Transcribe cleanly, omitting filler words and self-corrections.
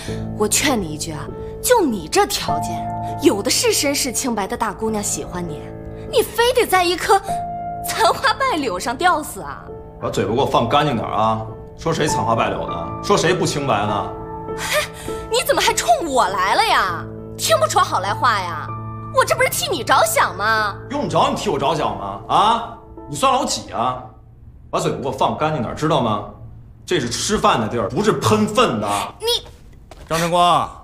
我劝你一句啊，就你这条件，有的是身世清白的大姑娘喜欢你，你非得在一棵残花败柳上吊死啊？ 把嘴巴给我放干净点啊！说谁残花败柳呢？说谁不清白呢？ 嘿，你怎么还冲我来了呀？听不出好赖话呀？我这不是替你着想吗？ 用得着你替我着想吗？啊，你算老几啊？把嘴巴给我放干净点，知道吗？这是吃饭的地儿，不是喷粪的。 你， 张晨光。